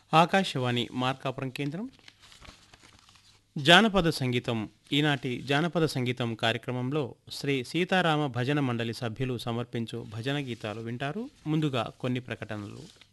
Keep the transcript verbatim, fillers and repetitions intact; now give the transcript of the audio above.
ఆకాశవాణి మార్కాపురం కేంద్రం జానపద సంగీతం. ఈనాటి జానపద సంగీతం కార్యక్రమంలో శ్రీ సీతారామ భజన మండలి సభ్యులు సమర్పించు భజన గీతాలు వింటారు. ముందుగా కొన్ని ప్రకటనలు.